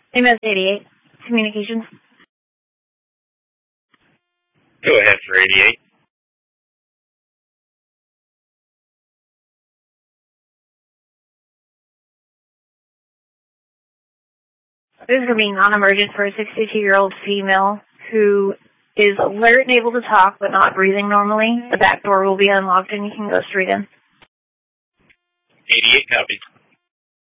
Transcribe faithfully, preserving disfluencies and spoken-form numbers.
A M S eighty-eight, communications. Go ahead for eighty-eight. This is being non-emergent for a sixty-two-year-old female who is alert and able to talk but not breathing normally. The back door will be unlocked and you can go straight in. eighty-eight, copy.